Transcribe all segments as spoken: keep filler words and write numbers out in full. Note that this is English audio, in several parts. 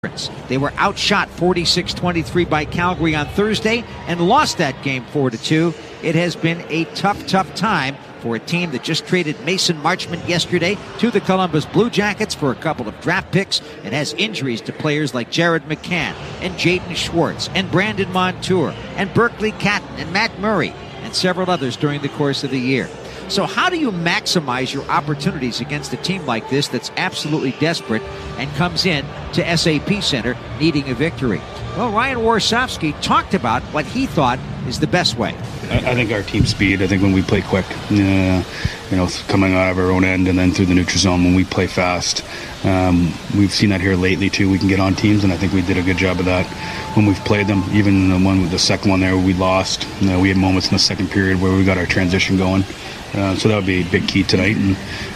They were outshot forty-six twenty-three by Calgary on Thursday and lost that game four to two. It has been a tough, tough time for a team that just traded Mason Marchment yesterday to the Columbus Blue Jackets for a couple of draft picks and has injuries to players like Jared McCann and Jaden Schwartz and Brandon Montour and Berkeley Catton and Matt Murray and several others during the course of the year. So how do you maximize your opportunities against a team like this that's absolutely desperate and comes in to S A P Center needing a victory? Well, Ryan Warsofsky talked about what he thought is the best way. I, I think our team speed, I think when we play quick, uh, you know, coming out of our own end and then through the neutral zone when we play fast. Um, we've seen that here lately too. We can get on teams, and I think we did a good job of that when we've played them. Even the one with the second one there, we lost. You know, we had moments in the second period where we got our transition going. Uh, so that would be a big key tonight, and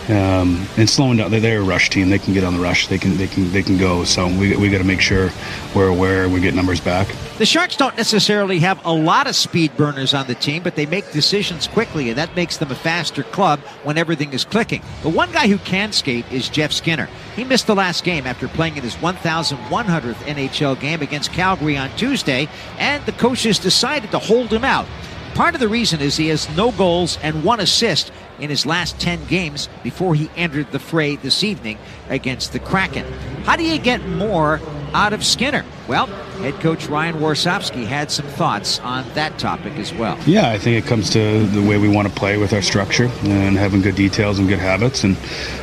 um, and slowing down. They're, they're a rush team. They can get on the rush. They can they can they can go. So we we got to make sure we're aware. We get numbers back. The Sharks don't necessarily have a lot of speed burners on the team, but they make decisions quickly, and that makes them a faster club when everything is clicking. The one guy who can skate is Jeff Skinner. He missed the last game after playing in his one thousand one hundredth N H L game against Calgary on Tuesday, and the coaches decided to hold him out. Part of the reason is he has no goals and one assist in his last ten games before he entered the fray this evening against the Kraken. How do you get more out of Skinner? Well, head coach Ryan Warsofsky had some thoughts on that topic as well. Yeah, I think it comes to the way we want to play with our structure and having good details and good habits. And,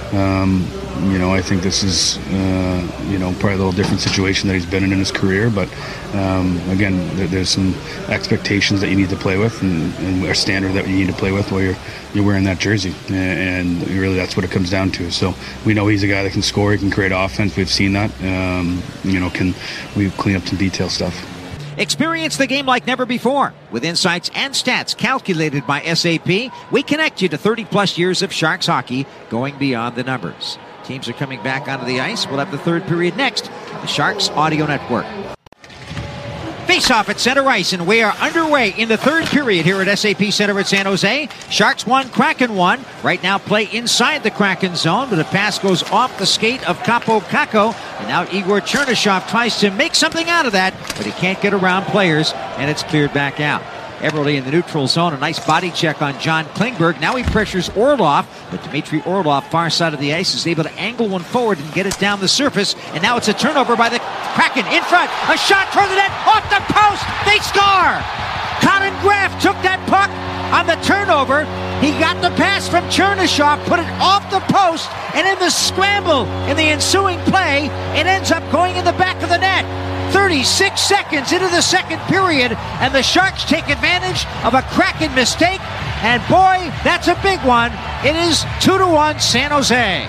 um, you know, I think this is, uh, you know, probably a little different situation that he's been in in his career. But, um, again, there, there's some expectations that you need to play with and, and a standard that you need to play with while you're, you're wearing that jersey. And really that's what it comes down to. So we know he's a guy that can score, he can create offense. We've seen that. Um, you know, can we clean up some detail stuff. Experience the game like never before. With insights and stats calculated by S A P, we connect you to thirty plus years of Sharks hockey going beyond the numbers. Teams are coming back onto the ice. We'll have the third period next on the Sharks Audio Network. Face-off at center ice, and we are underway in the third period here at S A P Center at San Jose. Sharks one, Kraken one. Right now play inside the Kraken zone, but a pass goes off the skate of Kaapo Kakko. And now Igor Chernyshov tries to make something out of that, but he can't get around players, and it's cleared back out. Everly in the neutral zone, a nice body check on John Klingberg. Now he pressures Orlov, but Dmitry Orlov, far side of the ice, is able to angle one forward and get it down the surface. And now it's a turnover by the Kraken in front. A shot toward the net, off the post. They score! Colin Graf took that puck on the turnover. He got the pass from Chernyshov, put it off the post, and in the scramble in the ensuing play, it ends up going in the back of the net. thirty-six seconds into the second period, and the Sharks take advantage of a Kraken mistake, and boy, that's a big one. It is two to one San Jose.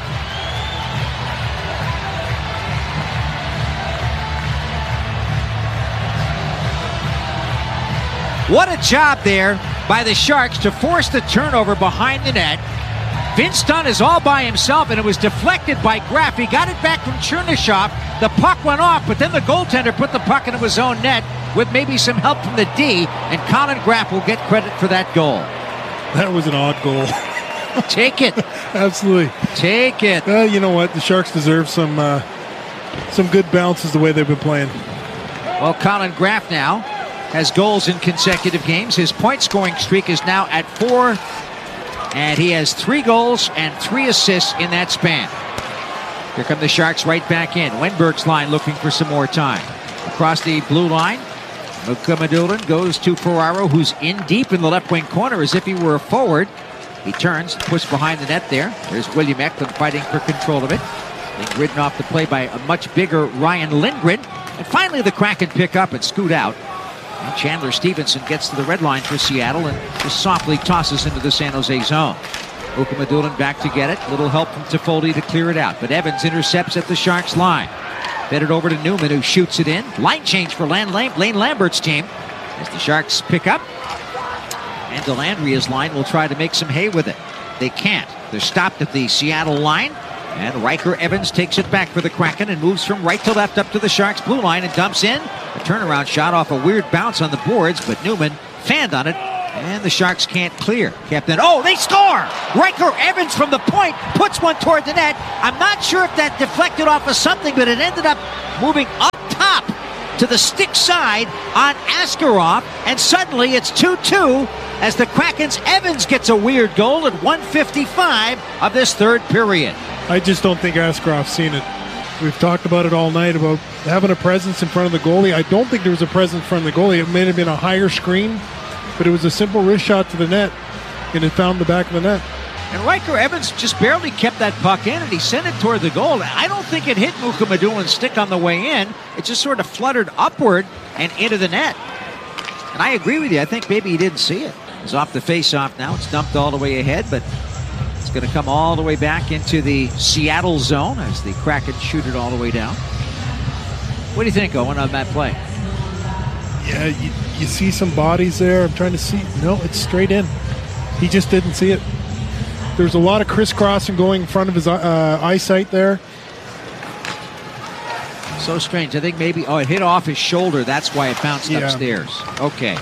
What a job there by the Sharks to force the turnover behind the net. Vince Dunn is all by himself, and it was deflected by Graf. He got it back from Chernyshov. The puck went off, but then the goaltender put the puck into his own net with maybe some help from the D, and Colin Graf will get credit for that goal. That was an odd goal. Take it. Absolutely. Take it. Uh, you know what? The Sharks deserve some uh, some good bounces the way they've been playing. Well, Colin Graf now has goals in consecutive games. His point-scoring streak is now at four, and he has three goals and three assists in that span. Here come the Sharks right back in. Wenberg's line looking for some more time. Across the blue line, Mukhamadullin goes to Ferraro, who's in deep in the left wing corner as if he were a forward. He turns, puts behind the net there. There's William Eklund fighting for control of it. Being ridden off the play by a much bigger Ryan Lindgren. And finally the Kraken pick up and scoot out. And Chandler Stevenson gets to the red line for Seattle and just softly tosses into the San Jose zone. Mukhamadullin back to get it. Little help from Toffoli to clear it out. But Evans intercepts at the Sharks line. Fed it over to Newman, who shoots it in. Line change for Lane, Lam- Lane Lambert's team as the Sharks pick up. And Delandria's line will try to make some hay with it. They can't. They're stopped at the Seattle line. And Riker Evans takes it back for the Kraken and moves from right to left up to the Sharks blue line and dumps in. A turnaround shot off a weird bounce on the boards, but Newman fanned on it, and the Sharks can't clear. Captain, oh, they score! Riker Evans from the point puts one toward the net. I'm not sure if that deflected off of something, but it ended up moving up top to the stick side on Askarov, and suddenly it's two two as the Kraken's Evans gets a weird goal at one fifty-five of this third period. I just don't think Askarov's seen it. We've talked about it all night about having a presence in front of the goalie. I don't think there was a presence in front of the goalie. It may have been a higher screen, but it was a simple wrist shot to the net, and it found the back of the net. And Riker Evans just barely kept that puck in, and he sent it toward the goal. I don't think it hit Mukhamadulin's stick on the way in. It just sort of fluttered upward and into the net. And I agree with you. I think maybe he didn't see it. It's off the face-off now. It's dumped all the way ahead, but it's going to come all the way back into the Seattle zone as the Kraken shoot it all the way down. What do you think, Owen, on that play? Yeah, you, you see some bodies there. I'm trying to see. No, it's straight in. He just didn't see it. There's a lot of crisscrossing going in front of his uh, eyesight there. So strange. I think maybe, oh, it hit off his shoulder. That's why it bounced yeah. upstairs. Okay.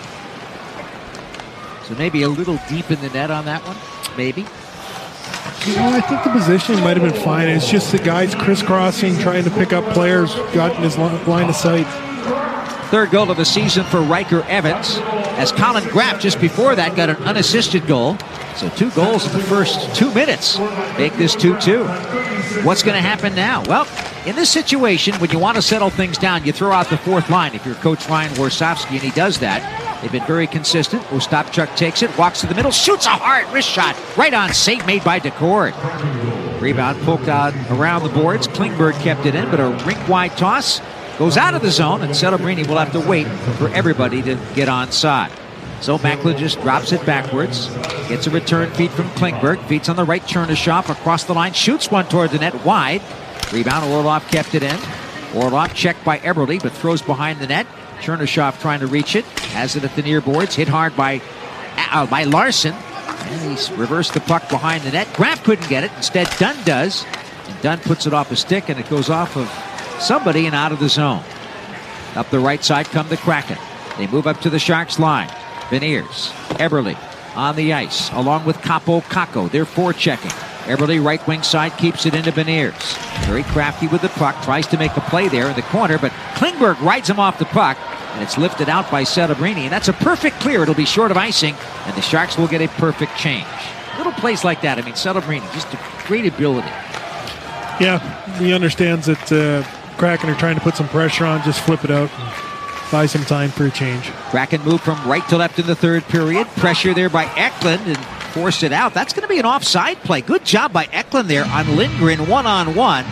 So maybe a little deep in the net on that one. Maybe. You know, I think the positioning might have been fine. It's just the guys crisscrossing, trying to pick up players, got in his line of sight. Third goal of the season for Riker Evans, as Colin Graff just before that got an unassisted goal. So two goals in the first two minutes make this two two. What's going to happen now? Well, in this situation, when you want to settle things down, you throw out the fourth line if you're Coach Ryan Warsofsky, and he does that. They've been very consistent. Ostapchuk takes it, walks to the middle, shoots a hard wrist shot right on, save made by Decord. Rebound poked out around the boards. Klingberg kept it in, but a rink-wide toss goes out of the zone, and Celebrini will have to wait for everybody to get onside. So Macklin just drops it backwards, gets a return feed from Klingberg, feeds on the right, Chernyshov across the line, shoots one toward the net wide. Rebound, Orlov kept it in. Orlov checked by Eberle, but throws behind the net. Chernyshov trying to reach it, has it at the near boards, hit hard by, uh, by Larson. And he's reversed the puck behind the net. Graff couldn't get it, instead Dunn does. And Dunn puts it off a stick, and it goes off of somebody and out of the zone. Up the right side come the Kraken. They move up to the Sharks line. Beniers, Eberle on the ice, along with Capo Caco. They're forechecking. Eberle, right wing side, keeps it into Beniers. Very crafty with the puck, tries to make a play there in the corner, but Klingberg rides him off the puck, and it's lifted out by Celebrini, and that's a perfect clear. It'll be short of icing, and the Sharks will get a perfect change. Little plays like that, I mean, Celebrini, just a great ability. Yeah, he understands that uh, Kraken are trying to put some pressure on, just flip it out. Buy some time for a change. Kraken moved from right to left in the third period. Pressure there by Eklund and forced it out. That's going to be an offside play. Good job by Eklund there on Lindgren one-on-one.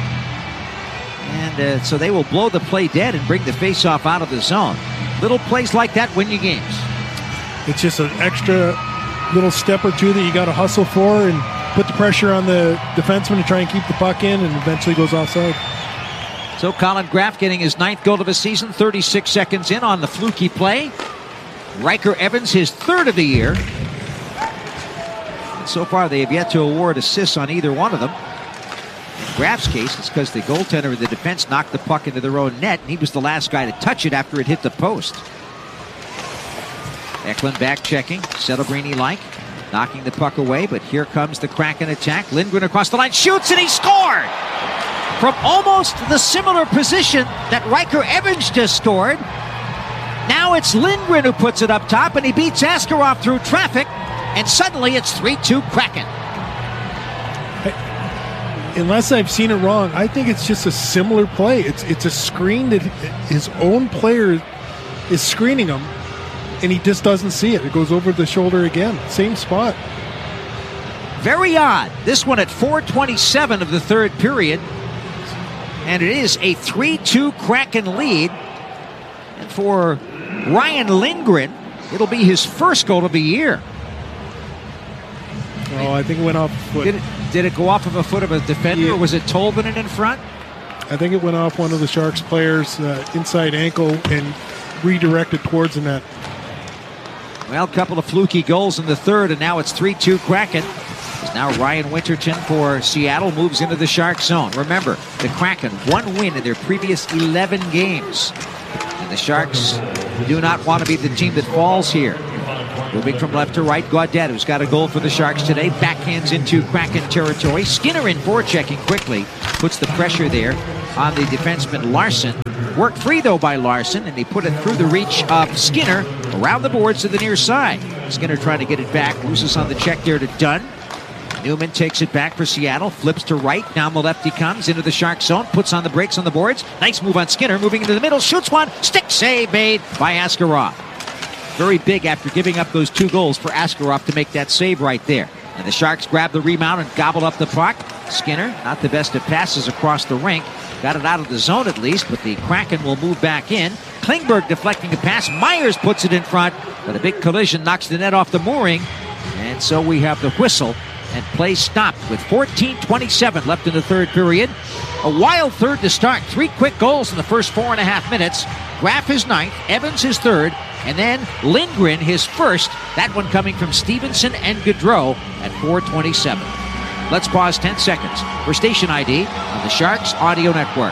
And uh, so they will blow the play dead and bring the faceoff out of the zone. Little plays like that win you games. It's just an extra little step or two that you got to hustle for and put the pressure on the defenseman to try and keep the puck in, and eventually goes offside. So Colin Graff getting his ninth goal of the season, thirty-six seconds in on the fluky play. Riker Evans, his third of the year. And so far, they have yet to award assists on either one of them. In Graff's case, it's because the goaltender of the defense knocked the puck into their own net, and he was the last guy to touch it after it hit the post. Eklund back checking, Celebrini-like, knocking the puck away, but here comes the Kraken attack. Lindgren across the line, shoots, and he scored! From almost the similar position that Riker Evans just scored. Now it's Lindgren who puts it up top, and he beats Askarov through traffic, and suddenly it's three two Kraken. Unless I've seen it wrong, I think it's just a similar play. It's it's a screen that his own player is screening him, and he just doesn't see it. It goes over the shoulder again. Same spot. Very odd. This one at four twenty-seven of the third period. And it is a three two Kraken lead. And for Ryan Lindgren, it'll be his first goal of the year. Oh, I think it went off foot. Did it, did it go off of a foot of a defender, yeah. or was it Tolvanen in front? I think it went off one of the Sharks players' uh, inside ankle and redirected towards the net. Well, a couple of fluky goals in the third, and now it's three two Kraken. Now Ryan Winterton for Seattle moves into the Shark zone. Remember, the Kraken, one win in their previous eleven games. And the Sharks do not want to be the team that falls here. Moving from left to right, Gaudette, who's got a goal for the Sharks today, backhands into Kraken territory. Skinner in forechecking quickly, puts the pressure there on the defenseman Larson. Worked free, though, by Larson, and he put it through the reach of Skinner around the boards to the near side. Skinner trying to get it back. Loses on the check there to Dunn. Newman takes it back for Seattle. Flips to right. Down the left he comes into the Sharks zone. Puts on the brakes on the boards. Nice move on Skinner. Moving into the middle. Shoots one. Stick save made by Askarov. Very big after giving up those two goals for Askarov to make that save right there. And the Sharks grab the rebound and gobble up the puck. Skinner, not the best of passes across the rink. Got it out of the zone at least, but the Kraken will move back in. Klingberg deflecting a pass. Myers puts it in front, but a big collision knocks the net off the mooring. And so we have the whistle, and play stopped with fourteen twenty-seven left in the third period. A wild third to start. Three quick goals in the first four and a half minutes. Graf his ninth, Evans his third, and then Lindgren his first. That one coming from Stevenson and Gaudreau at four twenty-seven. Let's pause ten seconds for station I D on the Sharks Audio Network.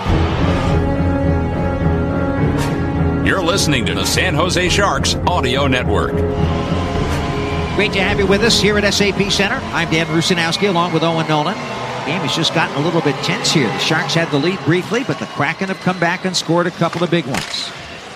You're listening to the San Jose Sharks Audio Network. Great to have you with us here at S A P Center. I'm Dan Rusanowski along with Owen Nolan. The game has just gotten a little bit tense here. The Sharks had the lead briefly, but the Kraken have come back and scored a couple of big ones.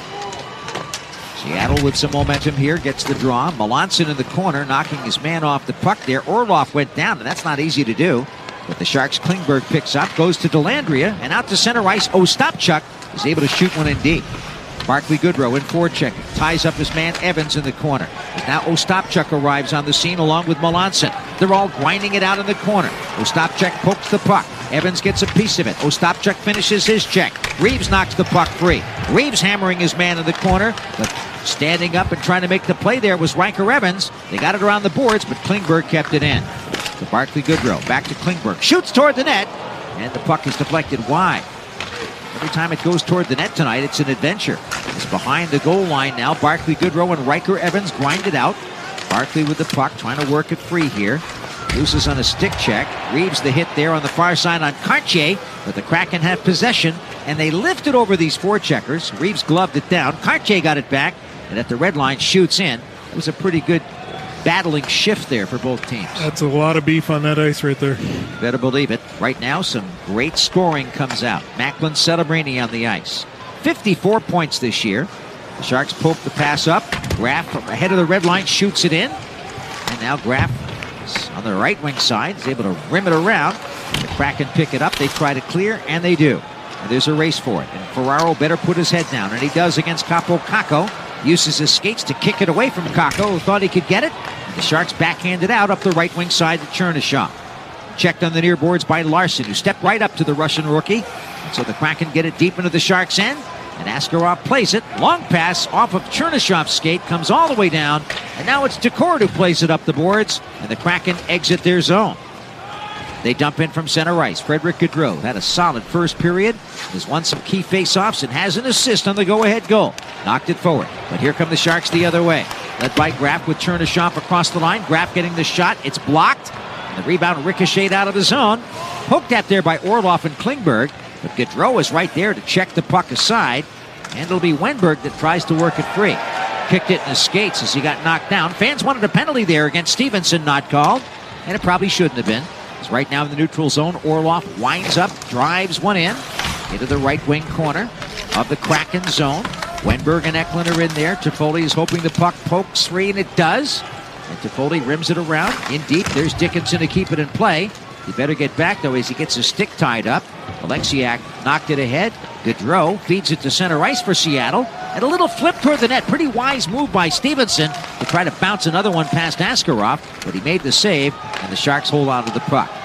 Seattle with some momentum here, gets the draw. Melanson in the corner, knocking his man off the puck there. Orlov went down, and that's not easy to do. But the Sharks' Klingberg picks up, goes to Dellandrea, and out to center ice. Ostapchuk is able to shoot one in deep. Barclay Goodrow in forechecking, ties up his man Evans in the corner. But now Ostapchuk arrives on the scene along with Melanson. They're all grinding it out in the corner. Ostapchuk pokes the puck. Evans gets a piece of it. Ostapchuk finishes his check. Reeves knocks the puck free. Reeves hammering his man in the corner, but standing up and trying to make the play there was Riker Evans. They got it around the boards, but Klingberg kept it in. To Barclay Goodrow, back to Klingberg. Shoots toward the net, and the puck is deflected wide. Every time it goes toward the net tonight, it's an adventure. It's behind the goal line now. Barclay Goodrow and Riker Evans grind it out. Barclay with the puck, trying to work it free here. Loses on a stick check. Reeves the hit there on the far side on Cartier, but the Kraken have possession, and they lift it over these forecheckers. Reeves gloved it down. Cartier got it back, and at the red line shoots in. It was a pretty good battling shift there for both teams. That's a lot of beef on that ice right there. Better believe it. Right now, some great scoring comes out. Macklin Celebrini on the ice. fifty-four points this year. The Sharks poke the pass up. Graf from ahead of the red line shoots it in. And now Graf on the right wing side is able to rim it around. The Kraken pick it up. They try to clear, and they do. And there's a race for it. And Ferraro better put his head down, and he does against Capo Kakko. Uses his skates to kick it away from Kakko, who thought he could get it. The Sharks backhand it out up the right wing side to Chernyshov. Checked on the near boards by Larson, who stepped right up to the Russian rookie. And so the Kraken get it deep into the Sharks' end. And Askarov plays it. Long pass off of Chernyshov's skate, comes all the way down. And now it's Daccord who plays it up the boards. And the Kraken exit their zone. They dump in from center ice. Frederick Gaudreau had a solid first period. Has won some key face-offs and has an assist on the go-ahead goal. Knocked it forward. But here come the Sharks the other way. Led by Graf with Chernyshov across the line. Graf getting the shot. It's blocked. And the rebound ricocheted out of the zone. Poked at there by Orlov and Klingberg. But Gaudreau is right there to check the puck aside. And it'll be Wenberg that tries to work it free. Kicked it in his skates as he got knocked down. Fans wanted a penalty there against Stevenson, not called. And it probably shouldn't have been. As right now in the neutral zone, Orlov winds up, drives one in. Into the right wing corner of the Kraken zone. Wenberg and Eklund are in there. Toffoli is hoping the puck pokes free, and it does. And Toffoli rims it around. In deep, there's Dickinson to keep it in play. He better get back, though, as he gets his stick tied up. Alexiak knocked it ahead. Gaudreau feeds it to center ice for Seattle. And a little flip toward the net. Pretty wise move by Stevenson to try to bounce another one past Askarov. But he made the save, and the Sharks hold on to the puck.